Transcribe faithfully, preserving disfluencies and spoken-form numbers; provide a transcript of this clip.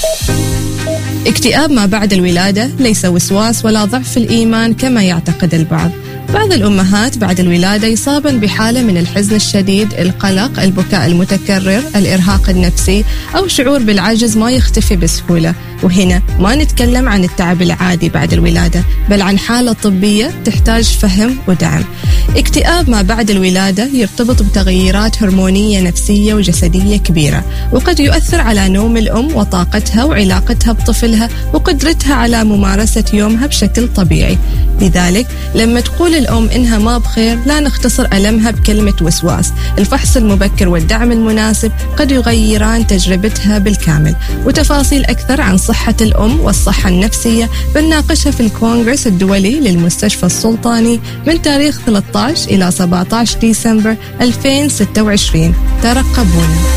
اكتئاب ما بعد الولادة ليس وسواس ولا ضعف الإيمان كما يعتقد البعض. بعض الأمهات بعد الولادة يصابن بحالة من الحزن الشديد، القلق، البكاء المتكرر، الإرهاق النفسي أو شعور بالعجز ما يختفي بسهولة. وهنا ما نتكلم عن التعب العادي بعد الولادة، بل عن حالة طبية تحتاج فهم ودعم. اكتئاب ما بعد الولادة يرتبط بتغيرات هرمونية نفسية وجسدية كبيرة، وقد يؤثر على نوم الأم وطاقتها وعلاقتها بطفلها وقدرتها على ممارسة يومها بشكل طبيعي. لذلك لما تقول الأم إنها ما بخير، لا نختصر ألمها بكلمة وسواس. الفحص المبكر والدعم المناسب قد يغيران تجربتها بالكامل. وتفاصيل أكثر عن صحة الأم والصحة النفسية بنناقشها في الكونغرس الدولي للمستشفى السلطاني من تاريخ ثلاثة عشر إلى سبعة عشر ديسمبر ألفين وستة وعشرين. ترقبونا.